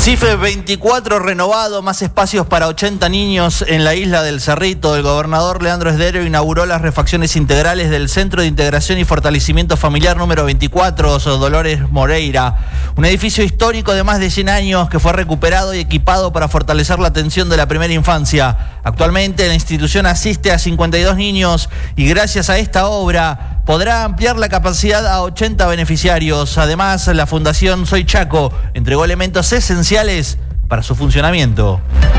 CIFE 24 renovado, más espacios para 80 niños en la isla del Cerrito. El gobernador Leandro Esdero inauguró las refacciones integrales del Centro de Integración y Fortalecimiento Familiar número 24, Dolores Moreira. Un edificio histórico de más de 100 años que fue recuperado y equipado para fortalecer la atención de la primera infancia. Actualmente la institución asiste a 52 niños y gracias a esta obra podrá ampliar la capacidad a 80 beneficiarios. Además, la Fundación Soy Chaco entregó elementos esenciales para su funcionamiento.